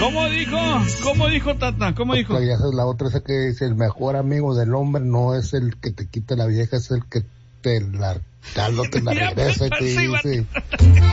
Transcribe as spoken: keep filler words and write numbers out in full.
¿Cómo dijo? ¿Cómo dijo, Tata? ¿Cómo dijo? La vieja es la otra, esa que dice, el mejor amigo del hombre no es el que te quita la vieja, es el que te la, ya no te la regresa y te dice...